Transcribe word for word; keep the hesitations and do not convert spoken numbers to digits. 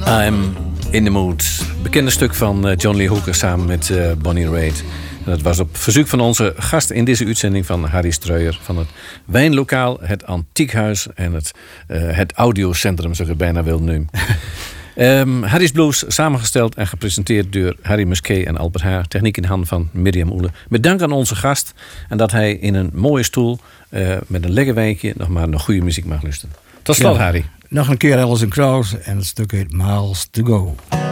I'm in the mood. Bekende stuk van uh, John Lee Hooker samen met uh, Bonnie Raitt. En dat was op verzoek van onze gast in deze uitzending van Harry Streuer van het wijnlokaal, het Antiekhuis en het, uh, het audiocentrum, zou ik het bijna wil noemen. um, Harry's Blues, samengesteld en gepresenteerd door Harry Musquet en Albert Haar. Techniek in handen van Mirjam Oele. Met dank aan onze gast en dat hij in een mooie stoel uh, met een lekker wijntje nog maar naar goede muziek mag luisteren. Tot slot, ja, Harry. Nog een keer Alison Krauss en het stuk heet Miles to Go.